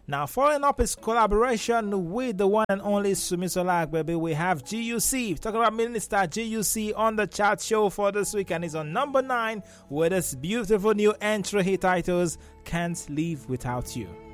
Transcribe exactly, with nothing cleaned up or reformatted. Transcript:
Now, following up his collaboration with the one and only Sumisola Agbebi, we have G U C. Talking about Minister G U C on the chart show for this week, and he's on number nine with his beautiful new entry hit titles, Can't Live Without You.